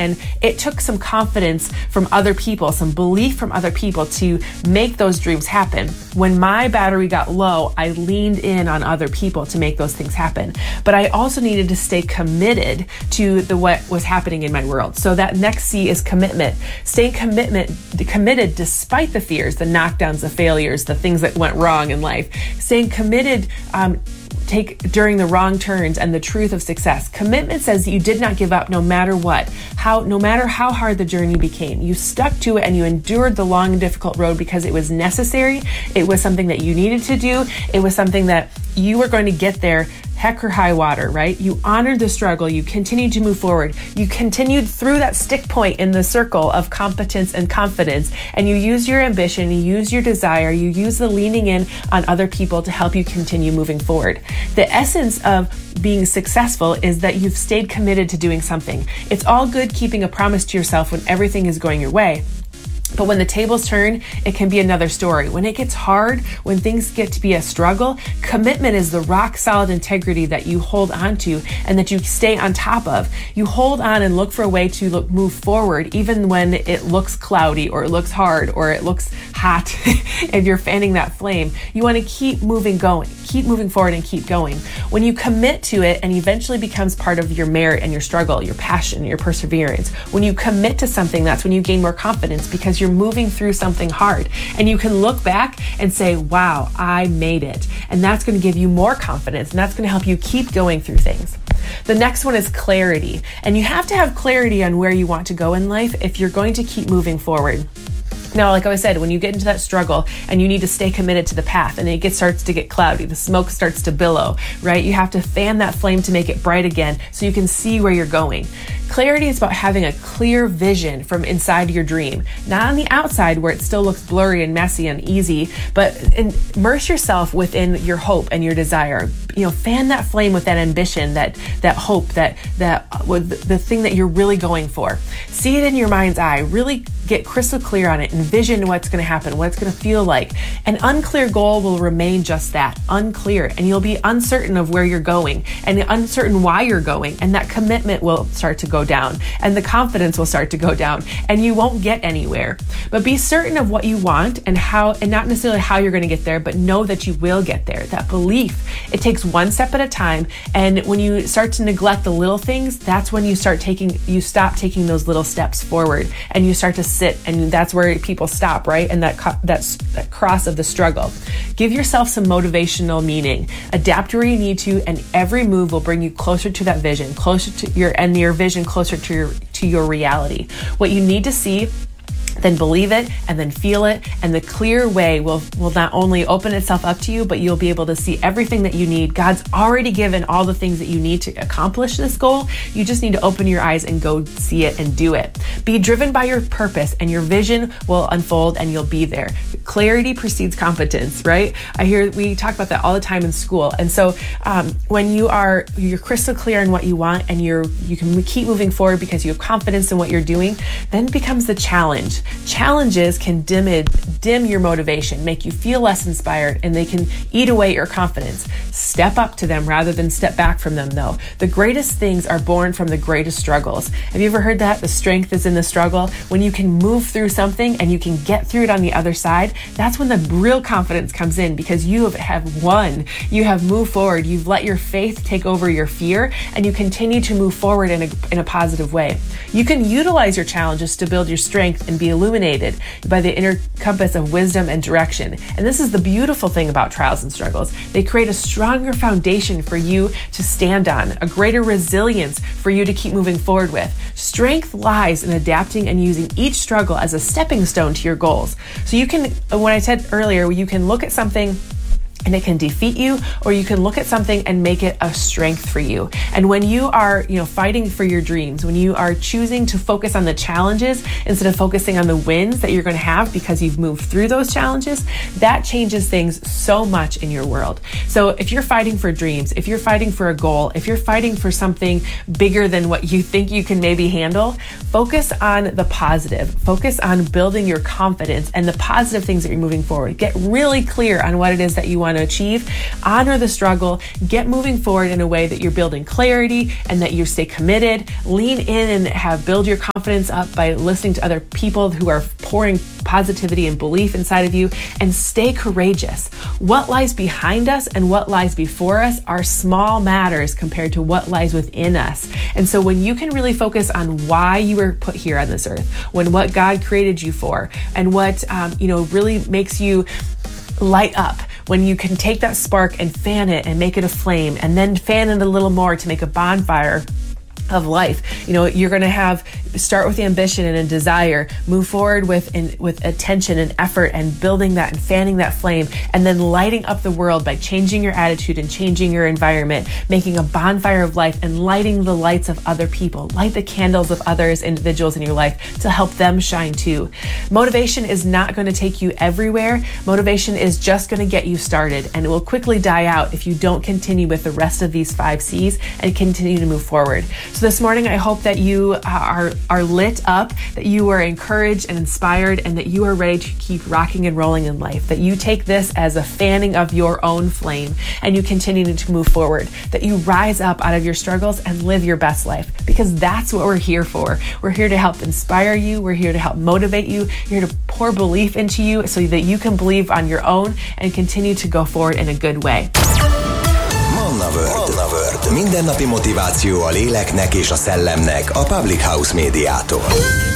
And it took some confidence from other people, some belief from other people to make those dreams happen. When my battery got low, I leaned in on other people to make those things happen. But I also needed to stay committed to what was happening in my world. So that next C is commitment. Staying committed despite the fears, the knockdowns, the failures, the things that went wrong in life. Staying committed during the wrong turns and the truth of success. Commitment says that you did not give up no matter what, no matter how hard the journey became. You stuck to it and you endured the long and difficult road because it was necessary. It was something that you needed to do. It was something that you were going to get there, heck or high water, right? You honored the struggle. You continued to move forward. You continued through that stick point in the circle of competence and confidence, and you use your ambition, you use your desire, you use the leaning in on other people to help you continue moving forward. The essence of being successful is that you've stayed committed to doing something. It's all good keeping a promise to yourself when everything is going your way. But when the tables turn, it can be another story. When it gets hard, when things get to be a struggle, commitment is the rock solid integrity that you hold on to and that you stay on top of. You hold on and look for a way to move forward, even when it looks cloudy or it looks hard or it looks hot. If you're fanning that flame, you want to keep moving forward and keep going. When you commit to it and eventually becomes part of your merit and your struggle, your passion, your perseverance, when you commit to something, that's when you gain more confidence because you're moving through something hard and you can look back and say, wow, I made it. And that's going to give you more confidence and that's going to help you keep going through things. The next one is clarity. And you have to have clarity on where you want to go in life if you're going to keep moving forward. Now, like I said, when you get into that struggle and you need to stay committed to the path and it starts to get cloudy, the smoke starts to billow, right? You have to fan that flame to make it bright again so you can see where you're going. Clarity is about having a clear vision from inside your dream, not on the outside where it still looks blurry and messy and easy, but immerse yourself within your hope and your desire. Fan that flame with that ambition, that hope, the thing that you're really going for. See it in your mind's eye. Really get crystal clear on it. Envision what's going to happen, what it's going to feel like. An unclear goal will remain just that, unclear, and you'll be uncertain of where you're going and uncertain why you're going, and that commitment will start to go down and the confidence will start to go down and you won't get anywhere. But be certain of what you want and not necessarily how you're going to get there, but know that you will get there. That belief, it takes one step at a time, and when you start to neglect the little things, that's when you stop taking those little steps forward and you start to sit, and that's where people stop, right? And that cross of the struggle. Give yourself some motivational meaning. Adapt where you need to, and every move will bring you closer to that vision, closer to your vision closer to your reality. What you need to see, then believe it and then feel it, and the clear way will not only open itself up to you, but you'll be able to see everything that you need. God's already given all the things that you need to accomplish this goal. You just need to open your eyes and go see it and do it. Be driven by your purpose and your vision will unfold and you'll be there. Clarity precedes competence, right? We talk about that all the time in school. And so when you're crystal clear on what you want and you can keep moving forward because you have confidence in what you're doing, then becomes the challenge. Challenges can dim your motivation, make you feel less inspired, and they can eat away your confidence. Step up to them rather than step back from them, though. The greatest things are born from the greatest struggles. Have you ever heard that? The strength is in the struggle. When you can move through something and you can get through it on the other side, that's when the real confidence comes in, because you have won. You have moved forward. You've let your faith take over your fear, and you continue to move forward in a positive way. You can utilize your challenges to build your strength and be illuminated by the inner compass of wisdom and direction. And this is the beautiful thing about trials and struggles. They create a stronger foundation for you to stand on, a greater resilience for you to keep moving forward with. Strength lies in adapting and using each struggle as a stepping stone to your goals. So you can, when I said earlier, you can look at something and it can defeat you, or you can look at something and make it a strength for you. And when you are, fighting for your dreams, when you are choosing to focus on the challenges instead of focusing on the wins that you're going to have because you've moved through those challenges, that changes things so much in your world. So if you're fighting for dreams, if you're fighting for a goal, if you're fighting for something bigger than what you think you can maybe handle, focus on the positive. Focus on building your confidence and the positive things that you're moving forward. Get really clear on what it is that you want to achieve. Honor the struggle. Get moving forward in a way that you're building clarity and that you stay committed. Lean in and build your confidence up by listening to other people who are pouring positivity and belief inside of you, and stay courageous. What lies behind us and what lies before us are small matters compared to what lies within us. And so when you can really focus on why you were put here on this earth, when what God created you for, and what really makes you light up, when you can take that spark and fan it and make it a flame, and then fan it a little more to make a bonfire of life. You're going to start with ambition and a desire, move forward with attention and effort and building that and fanning that flame, and then lighting up the world by changing your attitude and changing your environment, making a bonfire of life and lighting the lights of other people. Light the candles of others, individuals in your life, to help them shine too. Motivation is not going to take you everywhere. Motivation is just going to get you started, and it will quickly die out if you don't continue with the rest of these 5 C's and continue to move forward. So this morning, I hope that you are lit up, that you are encouraged and inspired, and that you are ready to keep rocking and rolling in life, that you take this as a fanning of your own flame and you continue to move forward, that you rise up out of your struggles and live your best life, because that's what we're here for. We're here to help inspire you. We're here to help motivate you. We're here to pour belief into you so that you can believe on your own and continue to go forward in a good way. Manna World. Mindennapi motiváció a léleknek és a szellemnek a Public House Médiától.